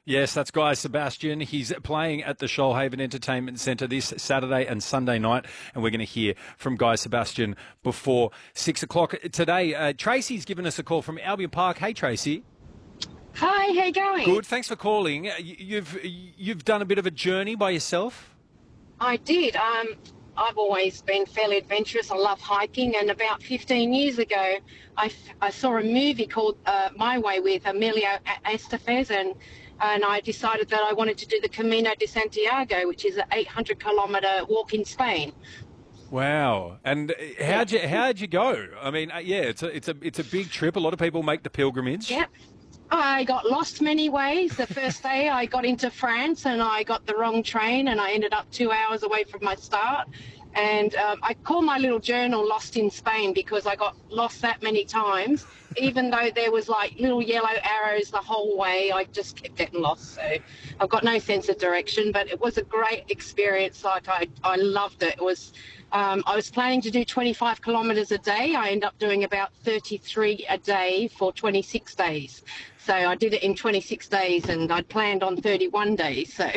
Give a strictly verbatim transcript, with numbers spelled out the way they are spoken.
Yes, that's Guy Sebastian. He's playing at the Shoalhaven Entertainment Centre this Saturday and Sunday night, and we're going to hear from Guy Sebastian before six o'clock today. Uh, Tracy's given us a call from Albion Park. Hey, Tracy. Hi, how you going? Good, thanks for calling. Uh, you- You've you've done a bit of a journey by yourself? I did. Um, I've always been fairly adventurous. I love hiking, and about fifteen years ago, I, f- I saw a movie called uh, My Way with Emilio A- Estevez, and and I decided that I wanted to do the Camino de Santiago, which is an eight hundred kilometre walk in Spain. Wow. And uh, how'd you how'd you go? I mean, uh, yeah, it's a it's a it's a big trip. A lot of people make the pilgrimage. Yep. I got lost many ways. The first day I got into France and I got the wrong train and I ended up two hours away from my start. And um, I call my little journal Lost in Spain because I got lost that many times. Even though there was like little yellow arrows the whole way, I just kept getting lost. So I've got no sense of direction, but it was a great experience. Like I, I loved it. It was, um, I was planning to do twenty-five kilometres a day. I ended up doing about thirty-three a day for twenty-six days. So I did it in twenty-six days and I'd planned on thirty-one days. So